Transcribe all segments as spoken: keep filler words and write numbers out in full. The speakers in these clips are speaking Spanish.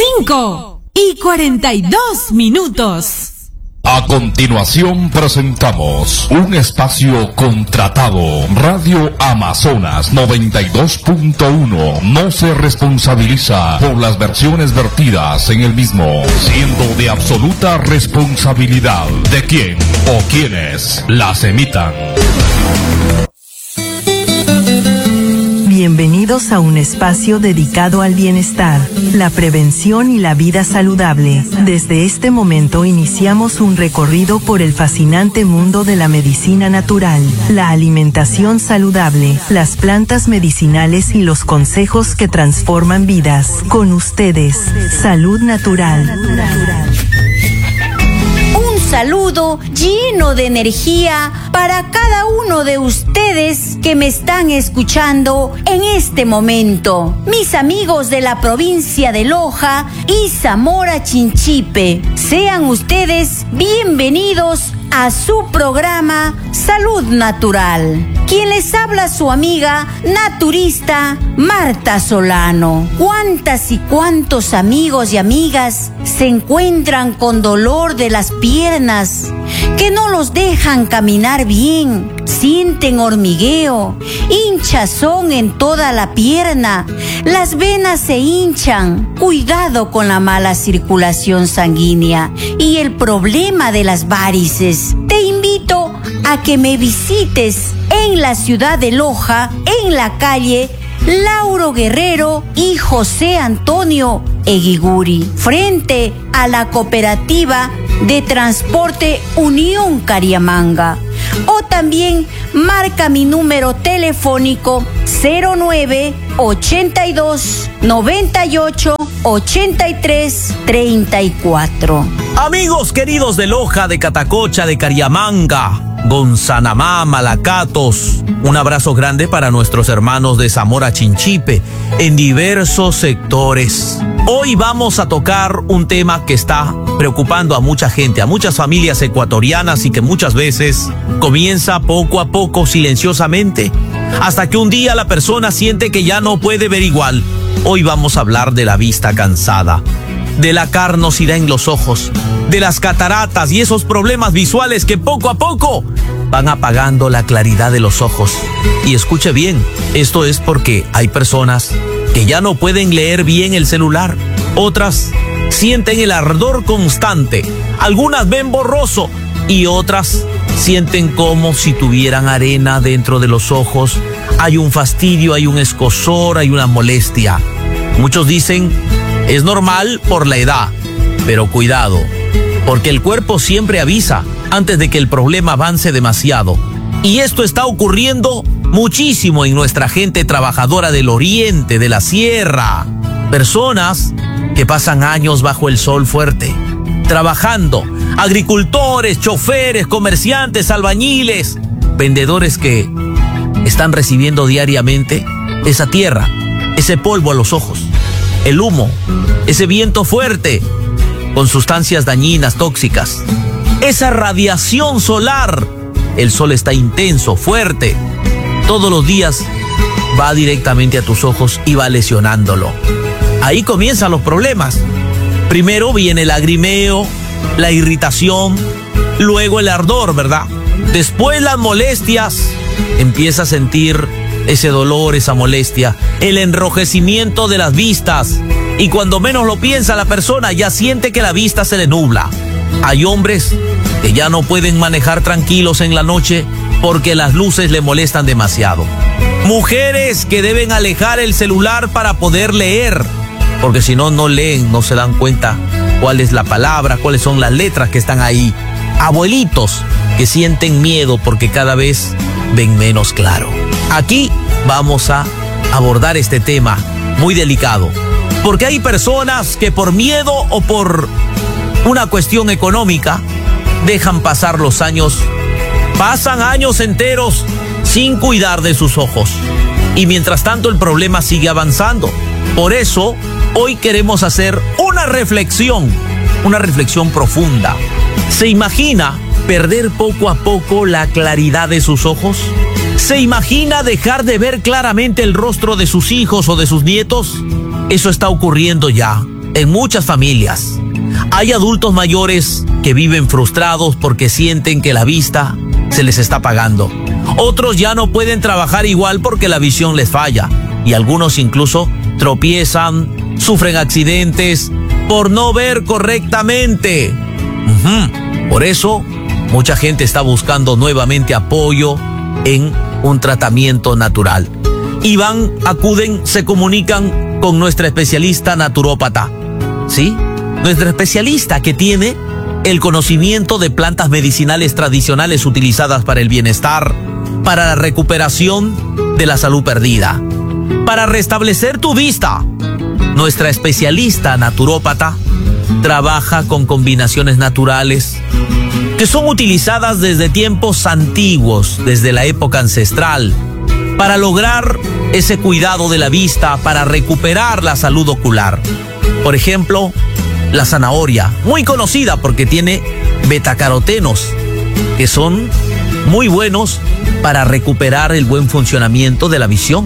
cinco y cuarenta y dos minutos. A continuación presentamos un espacio contratado. Radio Amazonas noventa y dos punto uno no se responsabiliza por las versiones vertidas en el mismo, siendo de absoluta responsabilidad de quien o quienes las emitan. Bienvenidos a un espacio dedicado al bienestar, la prevención y la vida saludable. Desde este momento iniciamos un recorrido por el fascinante mundo de la medicina natural, la alimentación saludable, las plantas medicinales y los consejos que transforman vidas. Con ustedes, Salud Natural. Saludo lleno de energía para cada uno de ustedes que me están escuchando en este momento. Mis amigos de la provincia de Loja y Zamora Chinchipe, sean ustedes bienvenidos a su programa Salud Natural. Quien les habla, su amiga naturista Marta Solano. ¿Cuántas y cuántos amigos y amigas se encuentran con dolor de las piernas que no los dejan caminar bien? Sienten hormigueo, hinchazón en toda la pierna, las venas se hinchan. Cuidado con la mala circulación sanguínea y el problema de las varices. Te invito a que me visites en la ciudad de Loja, en la calle Lauro Guerrero y José Antonio Eguiguri, frente a la cooperativa de transporte Unión Cariamanga. O también marca mi número telefónico cero nueve ochenta y dos noventa y ocho ochenta y tres treinta y cuatro. Amigos queridos de Loja, de Catacocha, de Cariamanga, Gonzanamá, Malacatos, un abrazo grande para nuestros hermanos de Zamora Chinchipe en diversos sectores. Hoy vamos a tocar un tema que está preocupando a mucha gente, a muchas familias ecuatorianas, y que muchas veces comienza poco a poco, silenciosamente, hasta que un día la persona siente que ya no puede ver igual. Hoy vamos a hablar de la vista cansada, de la carnosidad en los ojos, de las cataratas y esos problemas visuales que poco a poco van apagando la claridad de los ojos. Y escuche bien, esto es porque hay personas que ya no pueden leer bien el celular, otras sienten el ardor constante, algunas ven borroso y otras sienten como si tuvieran arena dentro de los ojos. Hay un fastidio, hay un escozor, hay una molestia. Muchos dicen, es normal por la edad, pero cuidado, porque el cuerpo siempre avisa antes de que el problema avance demasiado. Y esto está ocurriendo muchísimo en nuestra gente trabajadora del oriente, de la sierra. Personas que pasan años bajo el sol fuerte, trabajando. Agricultores, choferes, comerciantes, albañiles, vendedores que están recibiendo diariamente esa tierra, ese polvo a los ojos, el humo, ese viento fuerte con sustancias dañinas, tóxicas, esa radiación solar. El sol está intenso, fuerte, todos los días va directamente a tus ojos y va lesionándolo. Ahí comienzan los problemas. Primero viene el lagrimeo, la irritación, luego el ardor, ¿verdad? Después las molestias, empieza a sentir ese dolor, esa molestia, el enrojecimiento de las vistas, y cuando menos lo piensa la persona ya siente que la vista se le nubla. Hay hombres que ya no pueden manejar tranquilos en la noche porque las luces le molestan demasiado. Mujeres que deben alejar el celular para poder leer, porque si no, no leen, no se dan cuenta cuál es la palabra, cuáles son las letras que están ahí. Abuelitos que sienten miedo porque cada vez ven menos claro. Aquí vamos a abordar este tema muy delicado, porque hay personas que por miedo o por una cuestión económica dejan pasar los años, pasan años enteros sin cuidar de sus ojos, y mientras tanto el problema sigue avanzando. Por eso hoy queremos hacer una reflexión, una reflexión profunda. ¿Se imagina perder poco a poco la claridad de sus ojos? ¿Se imagina dejar de ver claramente el rostro de sus hijos o de sus nietos? Eso está ocurriendo ya. en muchas familias. Hay adultos mayores que viven frustrados porque sienten que la vista se les está apagando. Otros ya no pueden trabajar igual porque la visión les falla. Y algunos incluso tropiezan, sufren accidentes por no ver correctamente. Uh-huh. Por eso, mucha gente está buscando nuevamente apoyo en un tratamiento natural. Y van, acuden, se comunican con nuestra especialista naturópata. ¿Sí? Nuestra especialista que tiene el conocimiento de plantas medicinales tradicionales utilizadas para el bienestar, para la recuperación de la salud perdida, para restablecer tu vista. Nuestra especialista naturópata trabaja con combinaciones naturales que son utilizadas desde tiempos antiguos, desde la época ancestral, para lograr ese cuidado de la vista, para recuperar la salud ocular. Por ejemplo, la zanahoria, muy conocida porque tiene betacarotenos, que son muy buenos para recuperar el buen funcionamiento de la visión.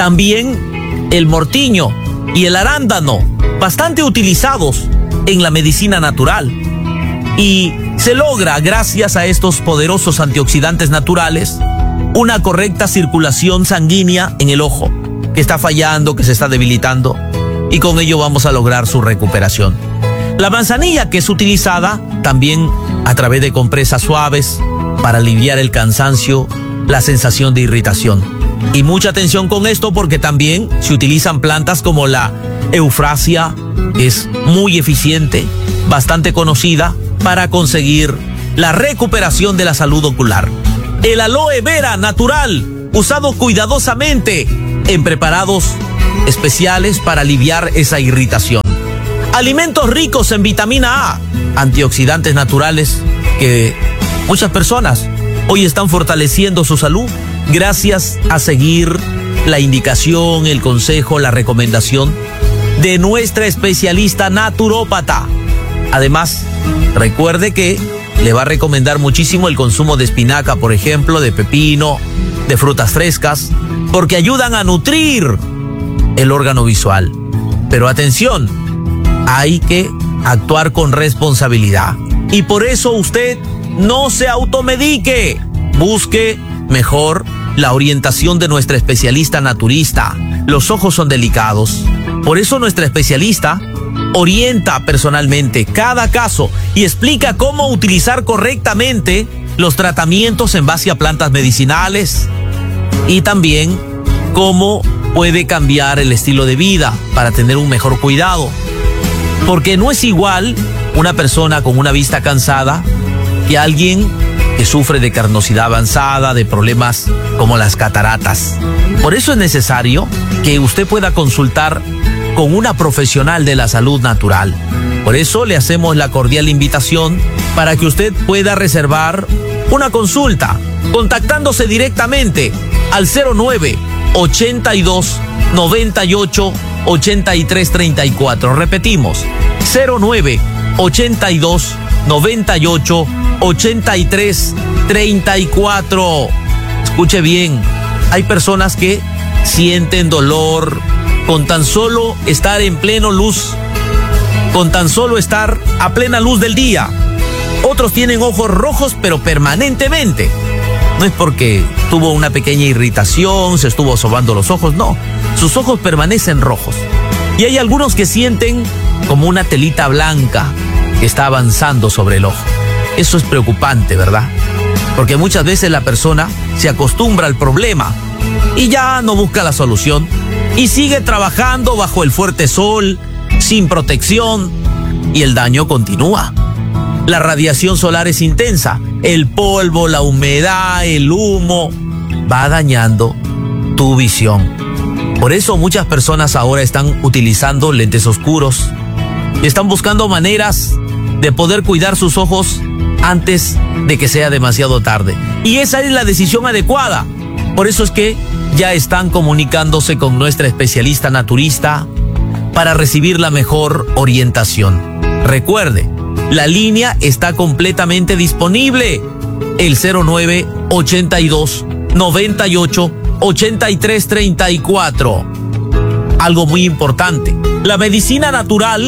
También el mortiño y el arándano, bastante utilizados en la medicina natural. Y se logra, gracias a estos poderosos antioxidantes naturales, una correcta circulación sanguínea en el ojo, que está fallando, que se está debilitando, y con ello vamos a lograr su recuperación. La manzanilla, que es utilizada también a través de compresas suaves para aliviar el cansancio, la sensación de irritación. Y mucha atención con esto porque también se utilizan plantas como la eufrasia, que es muy eficiente, bastante conocida para conseguir la recuperación de la salud ocular. El aloe vera natural, usado cuidadosamente en preparados especiales para aliviar esa irritación. Alimentos ricos en vitamina A, antioxidantes naturales que muchas personas hoy están fortaleciendo su salud gracias a seguir la indicación, el consejo, la recomendación de nuestra especialista naturópata. Además, recuerde que le va a recomendar muchísimo el consumo de espinaca, por ejemplo, de pepino, de frutas frescas, porque ayudan a nutrir el órgano visual. Pero atención, hay que actuar con responsabilidad. Y por eso usted no se automedique. Busque mejor la orientación de nuestra especialista naturista. Los ojos son delicados. Por eso nuestra especialista orienta personalmente cada caso y explica cómo utilizar correctamente los tratamientos en base a plantas medicinales y también cómo puede cambiar el estilo de vida para tener un mejor cuidado. Porque no es igual una persona con una vista cansada que alguien que sufre de carnosidad avanzada, de problemas como las cataratas. Por eso es necesario que usted pueda consultar con una profesional de la salud natural. Por eso le hacemos la cordial invitación para que usted pueda reservar una consulta contactándose directamente al cero nueve, ochenta y dos, noventa y ocho, ochenta y tres treinta y cuatro. Repetimos, cero nueve, ochenta y dos, noventa y ocho, ochenta y tres treinta y cuatro. Escuche bien, hay personas que sienten dolor con tan solo estar en pleno luz, con tan solo estar a plena luz del día. Otros tienen ojos rojos, pero permanentemente. No es porque tuvo una pequeña irritación, se estuvo sobando los ojos, no. Sus ojos permanecen rojos. Y hay algunos que sienten como una telita blanca que está avanzando sobre el ojo. Eso es preocupante, ¿verdad? Porque muchas veces la persona se acostumbra al problema y ya no busca la solución y sigue trabajando bajo el fuerte sol, sin protección, y el daño continúa. La radiación solar es intensa, el polvo, la humedad, el humo, va dañando tu visión. Por eso muchas personas ahora están utilizando lentes oscuros y están buscando maneras de poder cuidar sus ojos antes de que sea demasiado tarde. Y esa es la decisión adecuada. Por eso es que ya están comunicándose con nuestra especialista naturista para recibir la mejor orientación. Recuerde, la línea está completamente disponible. El cero nueve, ochenta y dos, noventa y ocho, ochenta y tres treinta y cuatro. Algo muy importante, la medicina natural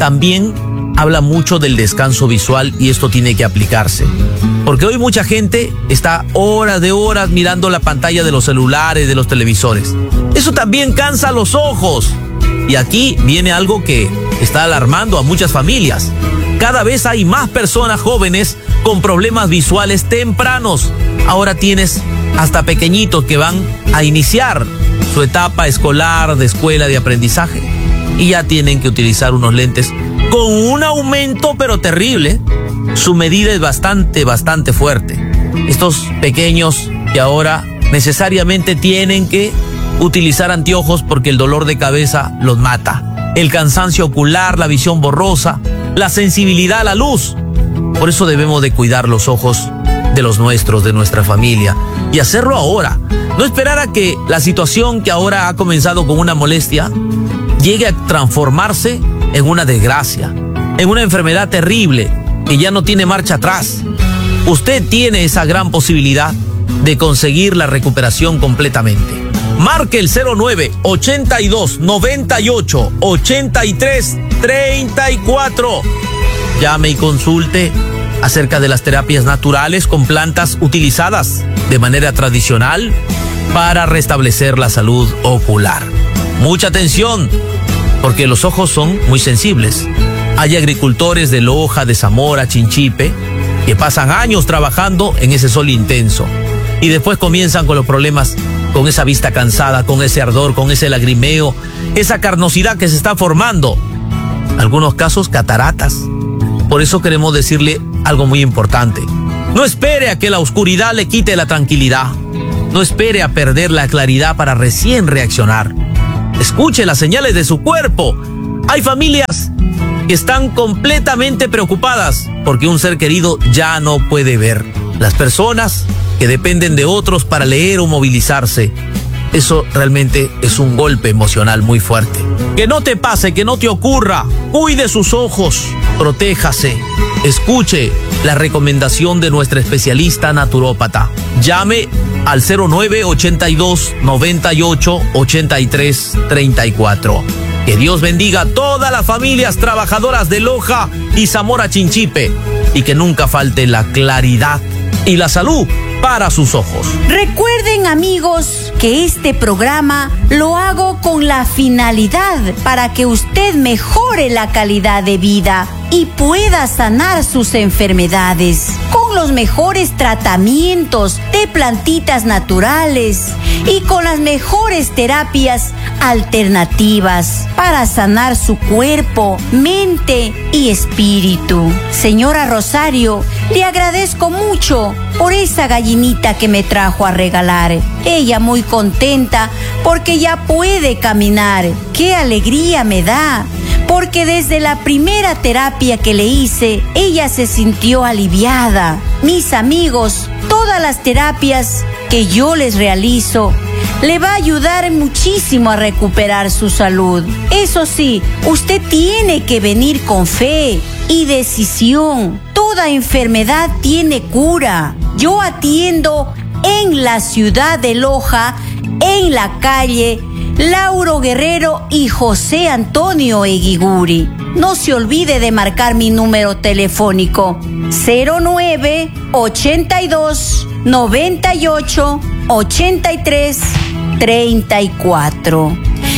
también habla mucho del descanso visual y esto tiene que aplicarse. Porque hoy mucha gente está horas de horas mirando la pantalla de los celulares, de los televisores. Eso también cansa los ojos. Y aquí viene algo que está alarmando a muchas familias. Cada vez hay más personas jóvenes con problemas visuales tempranos. Ahora tienes hasta pequeñitos que van a iniciar su etapa escolar, de escuela, de aprendizaje. Y ya tienen que utilizar unos lentes con un aumento pero terrible. Su medida es bastante, bastante fuerte. Estos pequeños que ahora necesariamente tienen que utilizar anteojos porque el dolor de cabeza los mata. El cansancio ocular, la visión borrosa, la sensibilidad a la luz. Por eso debemos de cuidar los ojos de los nuestros, de nuestra familia, y hacerlo ahora. No esperar a que la situación que ahora ha comenzado con una molestia llegue a transformarse en una desgracia, en una enfermedad terrible que ya no tiene marcha atrás. Usted tiene esa gran posibilidad de conseguir la recuperación completamente. Marque el cero nueve, ochenta y dos, noventa y ocho, ochenta y tres, treinta y cuatro. Llame y consulte acerca de las terapias naturales con plantas utilizadas de manera tradicional para restablecer la salud ocular. Mucha atención, porque los ojos son muy sensibles. Hay agricultores de Loja, de Zamora, Chinchipe, que pasan años trabajando en ese sol intenso y después comienzan con los problemas, con esa vista cansada, con ese ardor, con ese lagrimeo, esa carnosidad que se está formando. En algunos casos, cataratas. Por eso queremos decirle algo muy importante. No espere a que la oscuridad le quite la tranquilidad. No espere a perder la claridad para recién reaccionar. Escuche las señales de su cuerpo. Hay familias que están completamente preocupadas porque un ser querido ya no puede ver. Las personas que dependen de otros para leer o movilizarse, eso realmente es un golpe emocional muy fuerte. Que no te pase, que no te ocurra. Cuide sus ojos, protéjase. Escuche la recomendación de nuestra especialista naturópata. Llame al cero nueve, ochenta y dos, noventa y ocho, ochenta y tres, treinta y cuatro. Que Dios bendiga a todas las familias trabajadoras de Loja y Zamora Chinchipe y que nunca falte la claridad y la salud para sus ojos. Recuerden, amigos, que este programa lo hago con la finalidad para que usted mejore la calidad de vida y pueda sanar sus enfermedades con los mejores tratamientos de plantitas naturales y con las mejores terapias alternativas para sanar su cuerpo, mente y espíritu. Señora Rosario, le agradezco mucho por esa gallinita que me trajo a regalar. Ella muy contenta porque ya puede caminar. ¡Qué alegría me da! Porque desde la primera terapia que le hice, ella se sintió aliviada. Mis amigos, todas las terapias que yo les realizo le va a ayudar muchísimo a recuperar su salud. Eso sí, usted tiene que venir con fe y decisión. Toda enfermedad tiene cura. Yo atiendo en la ciudad de Loja, en la calle Lauro Guerrero y José Antonio Eguiguri. No se olvide de marcar mi número telefónico cero nueve, ochenta y dos, noventa y ocho, ochenta y tres, treinta y cuatro.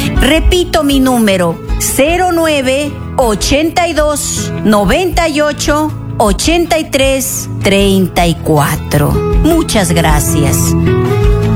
Repito mi número cero nueve, ochenta y dos, noventa y ocho, ochenta y tres, treinta y cuatro. Muchas gracias.